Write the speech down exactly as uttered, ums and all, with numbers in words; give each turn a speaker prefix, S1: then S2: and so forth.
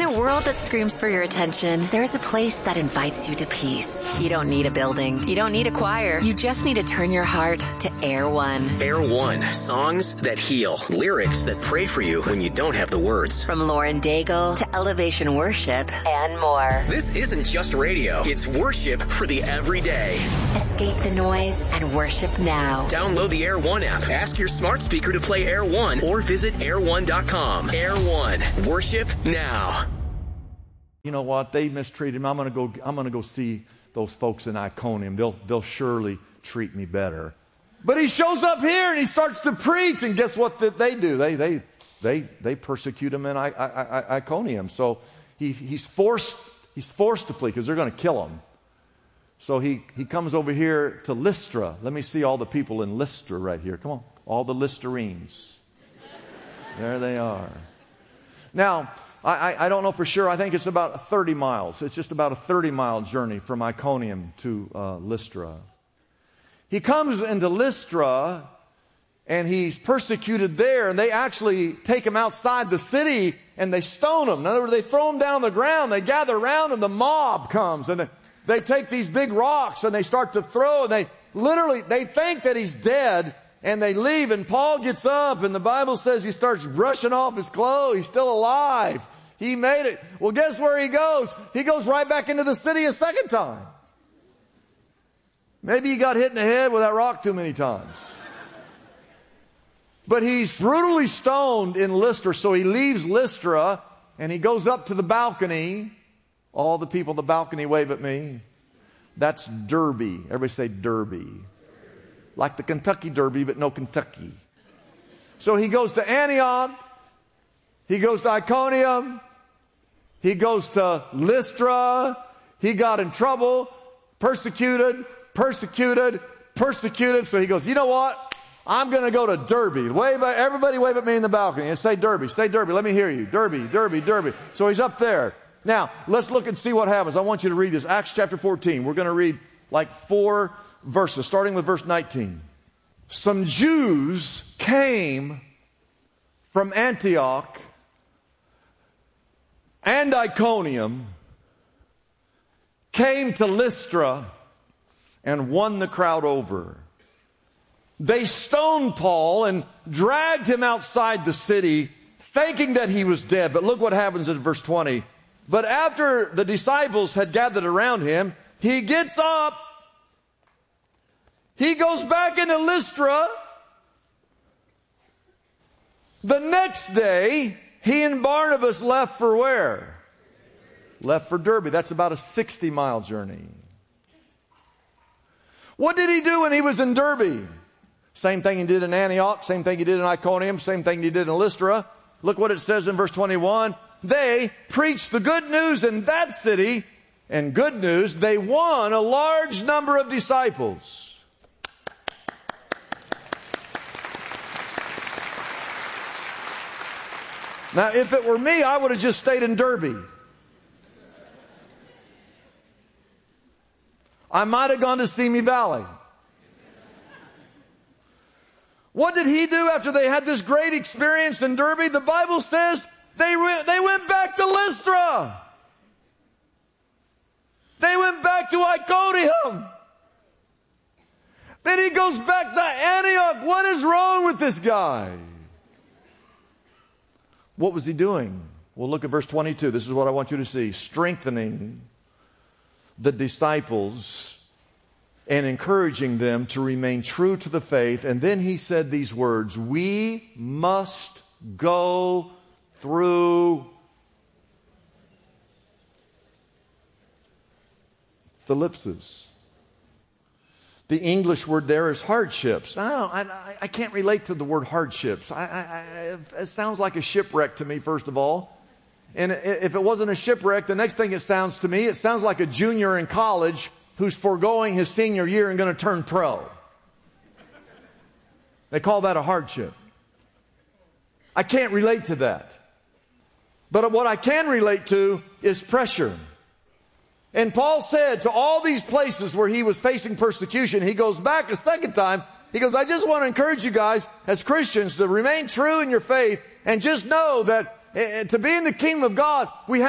S1: a world that screams for your attention, there's a place that invites you to peace. You don't need a building. You don't need a choir. You just need to turn your heart to Air One.
S2: Air One. Songs that heal. Lyrics that pray for you when you don't have the words.
S1: From Lauren Daigle to Elevation Worship and more.
S2: This isn't just radio. It's worship for the everyday.
S1: Escape the noise and worship now.
S2: Download the Air One app. Ask your smart speaker to play Air One or visit air one dot com. Air One. Worship now.
S3: You know what? They mistreated him. I'm going to go. I'm going to go see those folks in Iconium. They'll they'll surely treat me better. But he shows up here and he starts to preach, and guess what that they do? They they they they persecute him in I, I, I, Iconium. So he he's forced he's forced to flee because they're going to kill him. So he he comes over here to Lystra. Let me see all the people in Lystra right here. Come on, all the Listerines. There they are. Now, I, I don't know for sure. I think it's about thirty miles. It's just about a thirty-mile journey from Iconium to uh, Lystra. He comes into Lystra, and he's persecuted there, and they actually take him outside the city, and they stone him. In other words, they throw him down on the ground. They gather around, and the mob comes, and they, they take these big rocks, and they start to throw, and they literally, they think that he's dead, and they leave, and Paul gets up, and the Bible says he starts brushing off his clothes. He's still alive. He made it. Well, guess where he goes? He goes right back into the city a second time. Maybe he got hit in the head with that rock too many times. But he's brutally stoned in Lystra, so he leaves Lystra, and he goes up to the balcony. All the people on the balcony wave at me. That's Derby. Everybody say Derby. Like the Kentucky Derby, but no Kentucky. So he goes to Antioch. He goes to Iconium. He goes to Lystra. He got in trouble, persecuted, persecuted, persecuted. So he goes, you know what? I'm going to go to Derby. Wave at, everybody wave at me in the balcony and say Derby. Say Derby. Let me hear you. Derby, Derby, Derby. So he's up there. Now, let's look and see what happens. I want you to read this. Acts chapter fourteen. We're going to read like four verses, starting with verse nineteen. Some Jews came from Antioch and Iconium, came to Lystra, and won the crowd over. They stoned Paul and dragged him outside the city, thinking that he was dead. But look what happens in verse twenty. But after the disciples had gathered around him, he gets up. He goes back into Lystra. The next day, he and Barnabas left for where? Left for Derby. That's about a sixty-mile journey. What did he do when he was in Derby? Same thing he did in Antioch, same thing he did in Iconium, same thing he did in Lystra. Look what it says in verse twenty-one. They preached the good news in that city, and good news, they won a large number of disciples. Now, if it were me, I would have just stayed in Derby. I might have gone to Simi Valley. What did he do after they had this great experience in Derby? The Bible says they, re- they went back to Lystra. They went back to Iconium. Then he goes back to Antioch. What is wrong with this guy? What was he doing? Well, look at verse twenty-two. This is what I want you to see. Strengthening the disciples and encouraging them to remain true to the faith. And then he said these words, we must go through Philipses. The English word there is hardships. I, don't, I, I can't relate to the word hardships. I, I, I, it sounds like a shipwreck to me, first of all. And if it wasn't a shipwreck, the next thing it sounds to me, it sounds like a junior in college who's foregoing his senior year and going to turn pro. They call that a hardship. I can't relate to that. But what I can relate to is pressure. And Paul said to all these places where he was facing persecution, he goes back a second time. He goes, I just want to encourage you guys as Christians to remain true in your faith and just know that uh, to be in the kingdom of God, we have